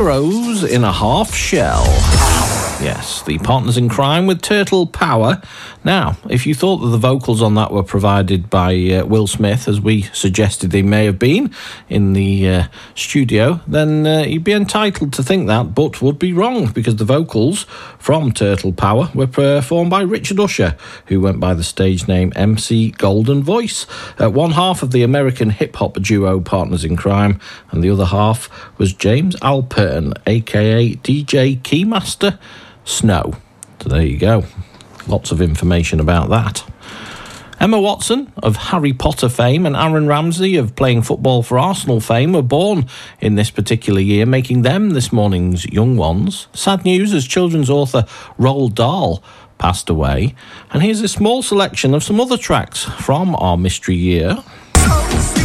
Heroes in a Half Shell. Yes, the partners in crime with Turtle Power. Now, if you thought that the vocals on that were provided by Will Smith, as we suggested they may have been in the studio, then you'd be entitled to think that, but would be wrong, because the vocals from Turtle Power were performed by Richard Usher, who went by the stage name MC Golden Voice. One half of the American hip-hop duo Partners in Crime, and the other half was James Alpern, a.k.a. DJ Keymaster Snow. So there you go. Lots of information about that. Emma Watson of Harry Potter fame and Aaron Ramsey of playing football for Arsenal fame were born in this particular year, making them this morning's young ones. Sad news as children's author Roald Dahl passed away. And here's a small selection of some other tracks from our mystery year.